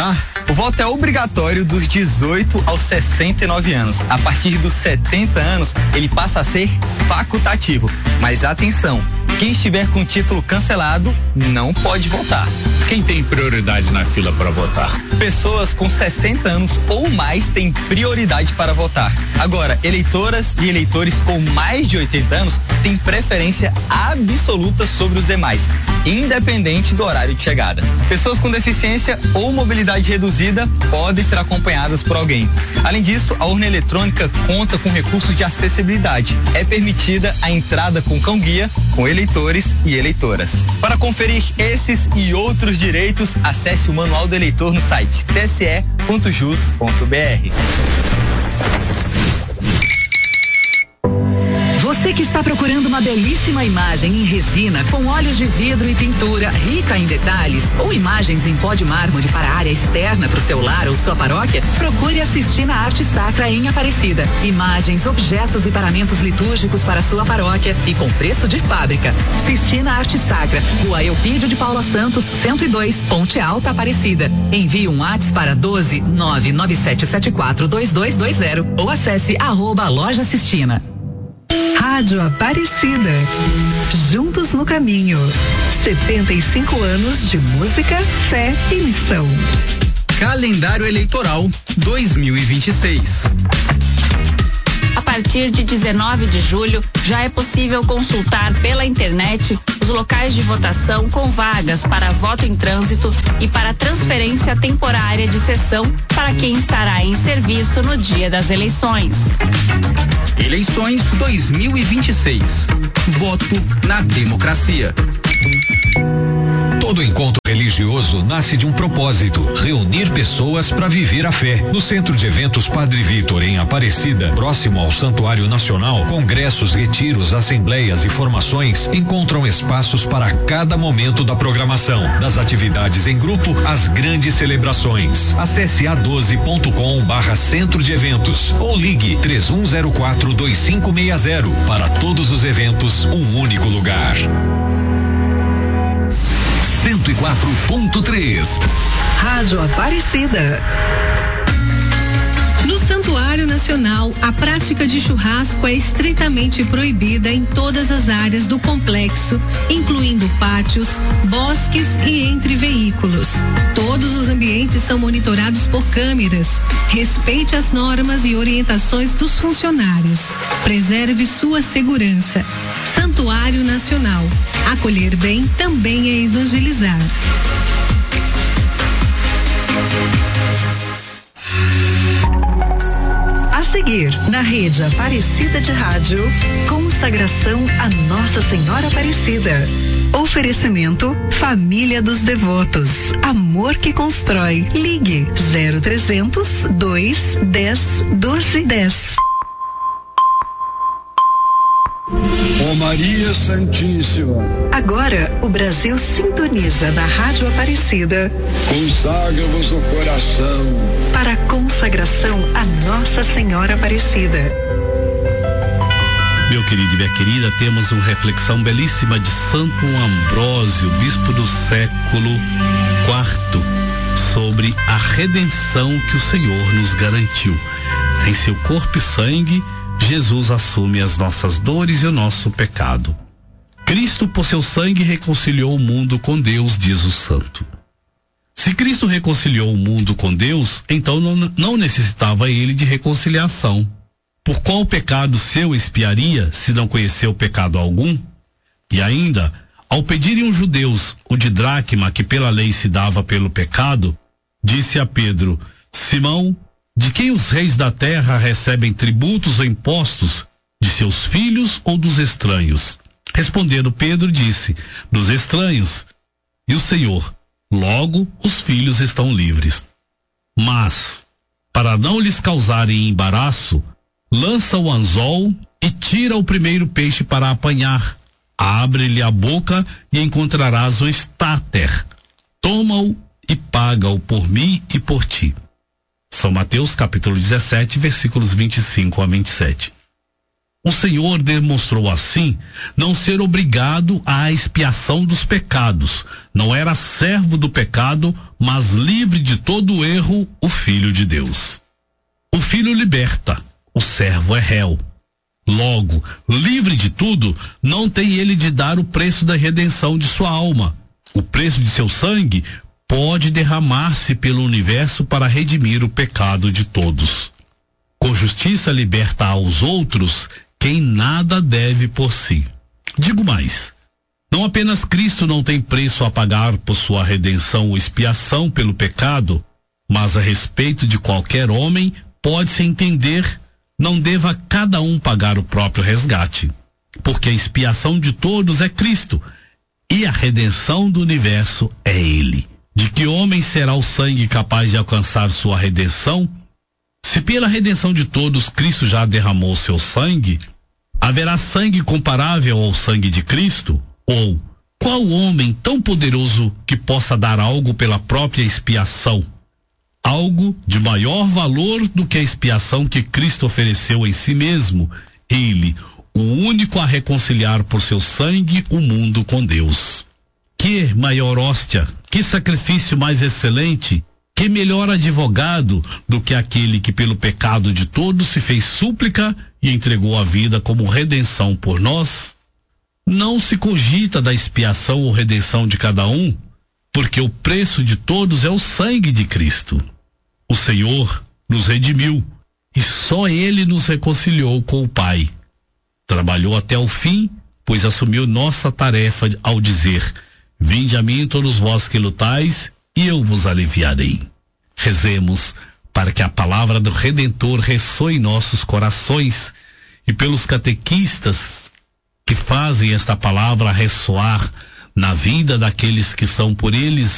votar? O voto é obrigatório dos 18 aos 69 anos. A partir dos 70 anos, ele passa a ser facultativo. Mas atenção, quem estiver com o título cancelado não pode votar. Quem tem prioridade na fila para votar? Pessoas com 60 anos ou mais têm prioridade para votar. Agora, eleitoras e eleitores com mais de 80 anos têm preferência absoluta sobre os demais, independente do horário de chegada. Pessoas com deficiência ou mobilidade reduzida podem ser acompanhadas por alguém. Além disso, a urna eletrônica conta com recursos de acessibilidade. É permitida a entrada com cão-guia, com eleitores e eleitoras. Para conferir esses e outros direitos, acesse o Manual do Eleitor no site tse.jus.br. Você que está procurando uma belíssima imagem em resina com óleos de vidro e pintura rica em detalhes ou imagens em pó de mármore para a área externa para o seu lar ou sua paróquia, procure assistir na Arte Sacra em Aparecida. Imagens, objetos e paramentos litúrgicos para sua paróquia e com preço de fábrica. Sistina Arte Sacra, Rua Eupídio de Paula Santos, 102, Ponte Alta, Aparecida. Envie um WhatsApp para 12997742220 ou acesse @loja Sistina. Rádio Aparecida. Juntos no caminho. 75 anos de música, fé e missão. Calendário Eleitoral 2026. A partir de 19 de julho, já é possível consultar pela internet os locais de votação com vagas para voto em trânsito e para transferência temporária de sessão para quem estará em serviço no dia das eleições. Eleições 2026. Voto na democracia. Todo encontro religioso nasce de um propósito: reunir pessoas para viver a fé. No Centro de Eventos Padre Vitor, em Aparecida, próximo ao Santuário Nacional, congressos, retiros, assembleias e formações encontram espaços para cada momento da programação, das atividades em grupo às grandes celebrações. Acesse a12.com/centro de eventos ou ligue 3104-2560. Para todos os eventos, um único lugar. 104.3 Rádio Aparecida. No Santuário Nacional, a prática de churrasco é estritamente proibida em todas as áreas do complexo, incluindo pátios, bosques e entre veículos. Todos os ambientes são monitorados por câmeras. Respeite as normas e orientações dos funcionários. Preserve sua segurança. Santuário Nacional. Acolher bem também é evangelizar. A seguir, na rede Aparecida de Rádio, consagração a Nossa Senhora Aparecida. Oferecimento Família dos Devotos. Amor que constrói. Ligue 0300 210 1210. Ó Maria Santíssima. Agora, o Brasil sintoniza na Rádio Aparecida. Consagra-vos o coração para a consagração a Nossa Senhora Aparecida. Meu querido e minha querida, temos uma reflexão belíssima de Santo Ambrósio, bispo do século IV, sobre a redenção que o Senhor nos garantiu. Em seu corpo e sangue, Jesus assume as nossas dores e o nosso pecado. Cristo, por seu sangue, reconciliou o mundo com Deus, diz o santo. Se Cristo reconciliou o mundo com Deus, então não necessitava ele de reconciliação. Por qual pecado seu expiaria, se não conheceu pecado algum? E ainda, ao pedirem os judeus o didracma que pela lei se dava pelo pecado, disse a Pedro: Simão, de quem os reis da terra recebem tributos ou impostos? De seus filhos ou dos estranhos? Respondendo Pedro, disse: dos estranhos. E o Senhor: logo os filhos estão livres. Mas, para não lhes causarem embaraço, lança o anzol e tira o primeiro peixe para apanhar. Abre-lhe a boca e encontrarás o estáter. Toma-o e paga-o por mim e por ti. São Mateus capítulo 17, versículos 25 a 27. O Senhor demonstrou assim não ser obrigado à expiação dos pecados. Não era servo do pecado, mas livre de todo erro, o Filho de Deus. O Filho liberta, o servo é réu. Logo, livre de tudo, não tem ele de dar o preço da redenção de sua alma. O preço de seu sangue pode derramar-se pelo universo para redimir o pecado de todos. Com justiça liberta aos outros quem nada deve por si. Digo mais, não apenas Cristo não tem preço a pagar por sua redenção ou expiação pelo pecado, mas a respeito de qualquer homem pode-se entender não deva cada um pagar o próprio resgate, porque a expiação de todos é Cristo e a redenção do universo é Ele. De que homem será o sangue capaz de alcançar sua redenção? Se pela redenção de todos Cristo já derramou seu sangue, haverá sangue comparável ao sangue de Cristo? Ou qual homem tão poderoso que possa dar algo pela própria expiação? Algo de maior valor do que a expiação que Cristo ofereceu em si mesmo, Ele, o único a reconciliar por seu sangue o mundo com Deus. Que maior hóstia, que sacrifício mais excelente, que melhor advogado do que aquele que pelo pecado de todos se fez súplica e entregou a vida como redenção por nós? Não se cogita da expiação ou redenção de cada um, porque o preço de todos é o sangue de Cristo. O Senhor nos redimiu e só Ele nos reconciliou com o Pai. Trabalhou até o fim, pois assumiu nossa tarefa ao dizer: vinde a mim todos vós que lutais e eu vos aliviarei. Rezemos para que a palavra do Redentor ressoe em nossos corações e pelos catequistas que fazem esta palavra ressoar na vida daqueles que são por eles